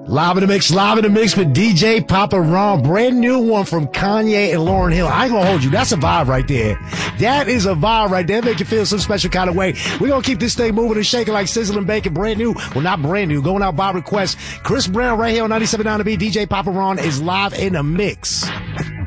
Live in the mix with DJ Papa Ron. Brand new one from Kanye and Lauryn Hill. I ain't gonna hold you. That's a vibe right there. That is a vibe right there. Make you feel some special kind of way. We're gonna keep this thing moving and shaking like sizzling bacon. Brand new. Well, not brand new. Going out by request. Chris Brown right here on 97.9 The Beat. DJ Papa Ron is live in the mix.